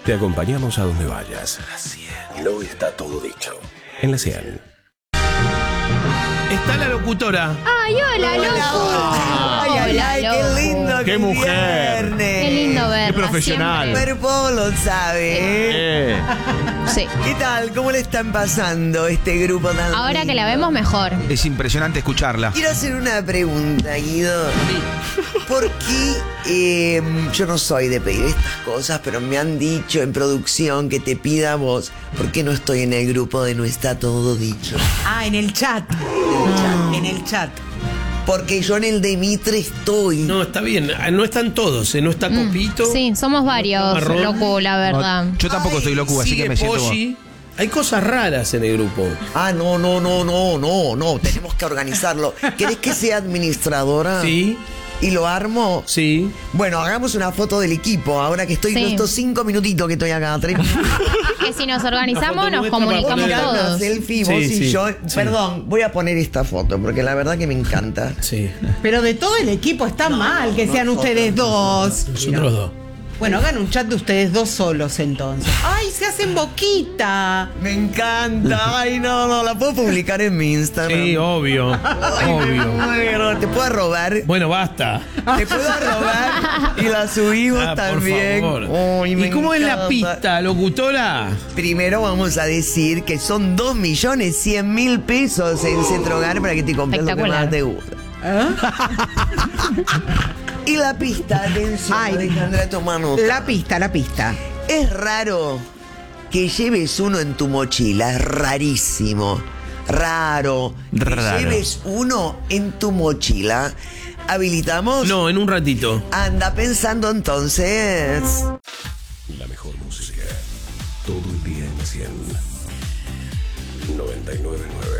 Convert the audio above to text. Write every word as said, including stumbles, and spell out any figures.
Te acompañamos a donde vayas. La cien. No está todo dicho. En la cien. Está la locutora. Ay, hola, loco. Ay, ay, ay, Hola, qué loco. lindo. Qué que mujer. viernes. Qué lindo verla. Qué profesional. El cuerpo lo sabe. Eh. Sí. ¿Qué tal? ¿Cómo le están pasando este grupo tan Ahora que la lindo? vemos mejor. Es impresionante escucharla. Quiero hacer una pregunta, Guido. ¿Por qué eh, yo no soy de pedir estas cosas, pero me han dicho en producción que te pida a vos? ¿Por qué no estoy en el grupo de No Está Todo Dicho? Ah, en el chat. En el chat. Porque yo en el de Mitre estoy. No, está bien. No están todos, ¿eh? No está Copito. Sí, somos varios, Marrón. loco, la verdad. No, yo tampoco Ay, estoy loco, así Sigue que me siento. Poggi. Hay cosas raras en el grupo. Ah, no, no, no, no, no, no. Tenemos que organizarlo. ¿Querés que sea administradora? Sí, ¿Y lo armo? sí. Bueno, hagamos una foto del equipo. Ahora que estoy Sí. estos cinco minutitos que estoy acá. Tres Que si nos organizamos Una nos foto nuestra comunicamos para poner- una todos. selfie, vos Sí, y sí, yo. sí. Perdón, voy a poner esta foto porque la verdad que me encanta. Sí. Pero de todo el equipo está mal que sean ustedes dos. Nosotros dos. Bueno, hagan un chat de ustedes dos solos entonces. ¡Ay, se hacen boquita! Me encanta. Ay, no, no, la puedo publicar en mi Instagram. Sí, obvio. Ay, me Obvio. muero. Te puedo robar. Bueno, basta. Te puedo robar y la subimos Ah, por también. favor. Ay, me ¿Y cómo es la encanta. pista, locutora? Primero vamos a decir que son dos millones cien mil pesos en Centro Hogar para que te compres lo que Espectacular. más te gusta. Y la pista, atención, Ay. Alejandra, toma nota. La pista, la pista. Es raro que lleves uno en tu mochila, es rarísimo. Raro. Que Raro. lleves uno en tu mochila. ¿Habilitamos? No, en un ratito. Anda pensando entonces. La mejor música. Todo el día en la cien. noventa y nueve punto nueve.